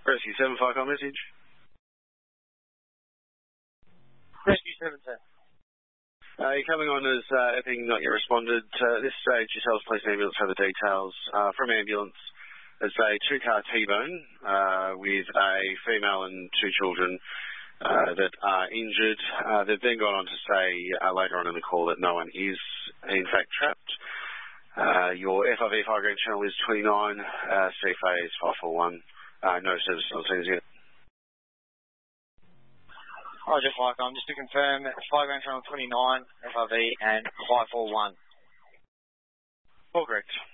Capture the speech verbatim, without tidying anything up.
Rescue seven five, call message. Rescue seven ten. Uh, you're coming on as uh, Epping, not yet responded. Uh, at this stage, yourselves, police and ambulance have the details uh, from ambulance. It's a two-car T-bone uh, with a female and two children uh, that are injured. Uh, they've then gone on to say uh, later on in the call that no one is, in fact, trapped. Uh, your F R V fire ground channel is twenty-nine, uh, C F A is five four one. Uh, no service on scenes yet. Roger, Flycom. Just to confirm, fire ground channel twenty-nine, F R V, and five four one. All correct.